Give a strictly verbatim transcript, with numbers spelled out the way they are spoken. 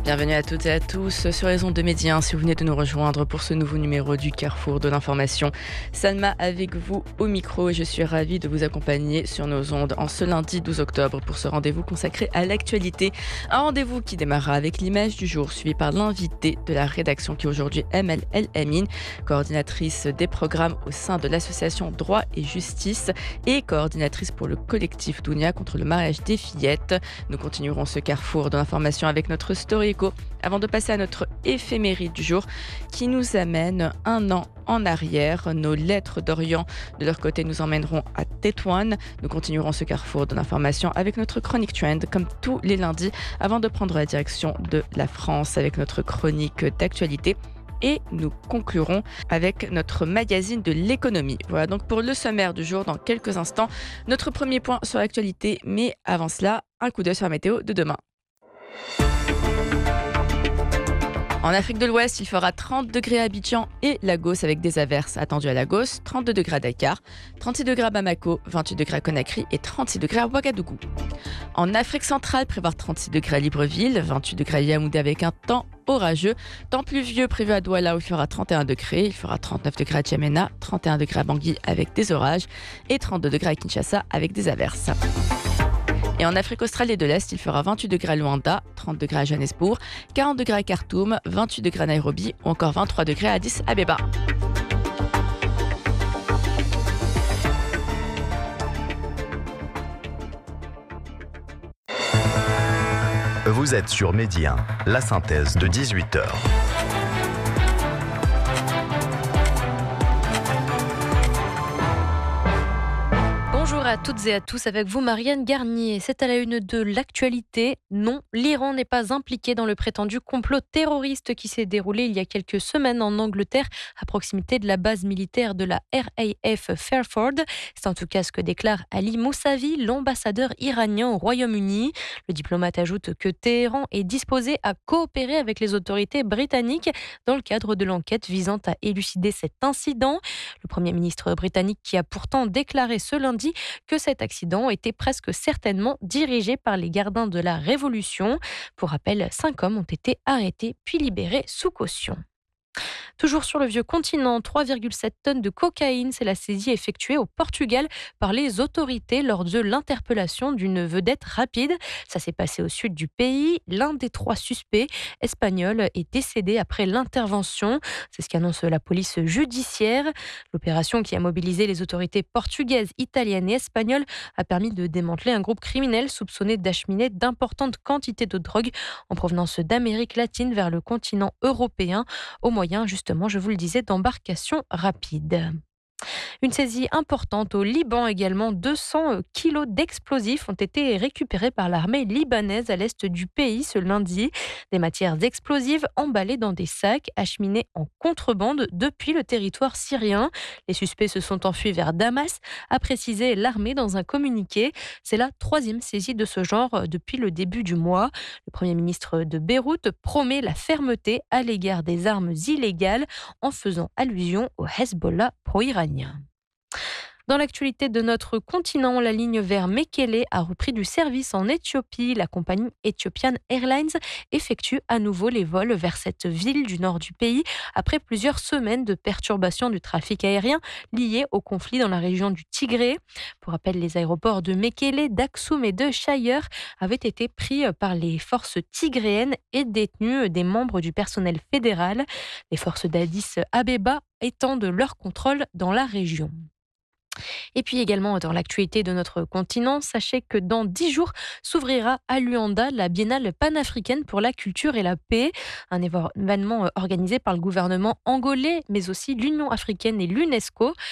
Bienvenue à toutes et à tous sur les ondes de Média. Si vous venez de nous rejoindre pour ce nouveau numéro du Carrefour de l'information, Salma avec vous au micro et je suis ravie de vous accompagner sur nos ondes en ce lundi douze octobre pour ce rendez-vous consacré à l'actualité. Un rendez-vous qui démarrera avec l'image du jour suivi par l'invité de la rédaction qui est aujourd'hui Emel El Amin, coordinatrice des programmes au sein de l'association Droit et Justice et coordinatrice pour le collectif Dounia contre le mariage des fillettes. Nous continuerons ce Carrefour de l'information avec notre story avant de passer à notre éphéméride du jour qui nous amène un an en arrière. Nos lettres d'Orient, de leur côté, nous emmèneront à Tétouan. Nous continuerons ce carrefour de l'information avec notre chronique Trend, comme tous les lundis, avant de prendre la direction de la France avec notre chronique d'actualité. Et nous conclurons avec notre magazine de l'économie. Voilà donc pour le sommaire du jour dans quelques instants. Notre premier point sur l'actualité, mais avant cela, un coup d'œil sur la météo de demain. En Afrique de l'Ouest, il fera trente degrés à Abidjan et Lagos avec des averses attendues à Lagos, trente-deux degrés à Dakar, trente-six degrés à Bamako, vingt-huit degrés à Conakry et trente-six degrés à Ouagadougou. En Afrique centrale, prévoir trente-six degrés à Libreville, vingt-huit degrés à Yaoundé avec un temps orageux, temps pluvieux prévu à Douala où il fera trente et un degrés, il fera trente-neuf degrés à Djamena, trente et un degrés à Bangui avec des orages et trente-deux degrés à Kinshasa avec des averses. Et en Afrique australe et de l'Est, il fera vingt-huit degrés à Luanda, trente degrés à Johannesburg, quarante degrés à Khartoum, vingt-huit degrés à Nairobi ou encore vingt-trois degrés à Addis Abeba. Vous êtes sur Média, la synthèse de dix-huit heures. Bonjour à toutes et à tous, avec vous Marianne Garnier. C'est à la une de l'actualité. Non, l'Iran n'est pas impliqué dans le prétendu complot terroriste qui s'est déroulé il y a quelques semaines en Angleterre, à proximité de la base militaire de la R A F Fairford. C'est en tout cas ce que déclare Ali Moussavi, l'ambassadeur iranien au Royaume-Uni. Le diplomate ajoute que Téhéran est disposé à coopérer avec les autorités britanniques dans le cadre de l'enquête visant à élucider cet incident. Le Premier ministre britannique qui a pourtant déclaré ce lundi que cet accident était presque certainement dirigé par les gardiens de la Révolution. Pour rappel, cinq hommes ont été arrêtés puis libérés sous caution. Toujours sur le vieux continent, trois virgule sept tonnes de cocaïne, c'est la saisie effectuée au Portugal par les autorités lors de l'interpellation d'une vedette rapide. Ça s'est passé au sud du pays. L'un des trois suspects espagnols est décédé après l'intervention. C'est ce qu'annonce la police judiciaire. L'opération qui a mobilisé les autorités portugaises, italiennes et espagnoles a permis de démanteler un groupe criminel soupçonné d'acheminer d'importantes quantités de drogue en provenance d'Amérique latine vers le continent européen au moyen, justement, je vous le disais, d'embarcations rapides. Une saisie importante au Liban également. deux cents kilos d'explosifs ont été récupérés par l'armée libanaise à l'est du pays ce lundi. Des matières explosives emballées dans des sacs acheminées en contrebande depuis le territoire syrien. Les suspects se sont enfuis vers Damas, a précisé l'armée dans un communiqué. C'est la troisième saisie de ce genre depuis le début du mois. Le Premier ministre de Beyrouth promet la fermeté à l'égard des armes illégales en faisant allusion au Hezbollah pro-iranien. Dans l'actualité de notre continent, la ligne vers Mekele a repris du service en Éthiopie. La compagnie Ethiopian Airlines effectue à nouveau les vols vers cette ville du nord du pays après plusieurs semaines de perturbations du trafic aérien liées au conflit dans la région du Tigré. Pour rappel, les aéroports de Mekele, d'Aksum et de Shire avaient été pris par les forces tigréennes et détenus des membres du personnel fédéral. Les forces d'Addis Abeba étendent leur contrôle dans la région. Et puis également dans l'actualité de notre continent, sachez que dans dix jours s'ouvrira à Luanda la Biennale panafricaine pour la culture et la paix, un événement organisé par le gouvernement angolais, mais aussi l'Union africaine et l'UNESCO.